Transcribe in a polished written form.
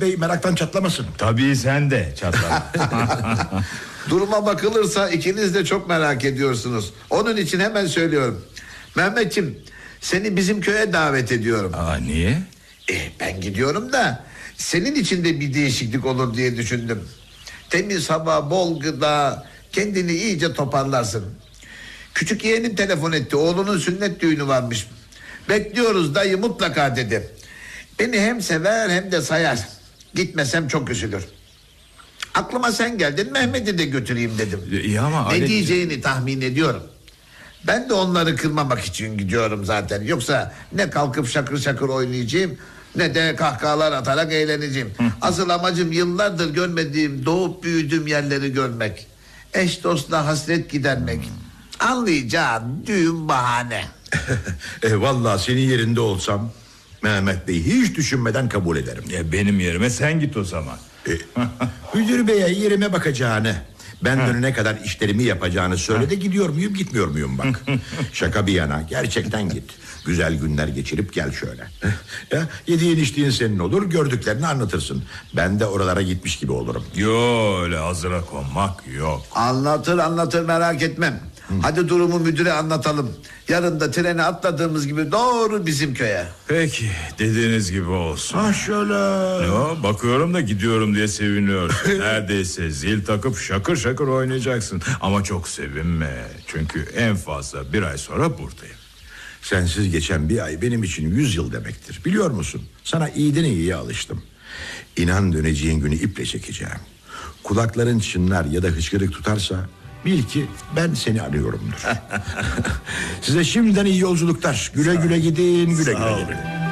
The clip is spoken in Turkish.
Bey meraktan çatlamasın. Tabii sen de çatlama. Duruma bakılırsa ikiniz de çok merak ediyorsunuz. Onun için hemen söylüyorum. Mehmetciğim, seni bizim köye davet ediyorum. Niye? Ben gidiyorum da senin için de bir değişiklik olur diye düşündüm. Temiz hava, bol gıda, kendini iyice toparlarsın. Küçük yeğenim telefon etti, oğlunun sünnet düğünü varmış. Bekliyoruz dayı mutlaka dedi. Beni hem sever hem de sayar. Gitmesem çok üzülür. Aklıma sen geldin, Mehmet'i de götüreyim dedim. İyi ama ne diyeceğini tahmin ediyorum. Ben de onları kırmamak için gidiyorum zaten. Yoksa ne kalkıp şakır şakır oynayacağım, ne de kahkahalar atarak eğleneceğim. Asıl amacım yıllardır görmediğim, doğup büyüdüğüm yerleri görmek. Eş dostla hasret gidermek. Anlayacağın düğün bahane. Vallahi senin yerinde olsam Mehmet Bey hiç düşünmeden kabul ederim. Benim yerime sen git o zaman. Müdür beye yerime bakacağını, ben dönene kadar işlerimi yapacağını söyle de gidiyor muyum gitmiyor muyum bak. Şaka bir yana, gerçekten git. Güzel günler geçirip gel şöyle. Yediğin içtiğin senin olur, gördüklerini anlatırsın. Ben de oralara gitmiş gibi olurum. Yo, öyle hazıra konmak yok. Anlatır merak etmem. Hadi durumu müdüre anlatalım. Yarın da trene atladığımız gibi doğru bizim köye. Peki, dediğiniz gibi olsun. Şöyle. Yo, bakıyorum da gidiyorum diye seviniyorsun. Neredeyse zil takıp şakır şakır oynayacaksın. Ama çok sevinme. Çünkü en fazla bir ay sonra buradayım. Sensiz geçen bir ay benim için 100 yıl demektir. Biliyor musun? Sana iyiden iyiye alıştım. İnan döneceğin günü iple çekeceğim. Kulakların çınlar ya da hıçkırık tutarsa bil ki ben seni arıyorumdur. Size şimdiden iyi yolculuklar. Güle güle gidin, güle güle gelin.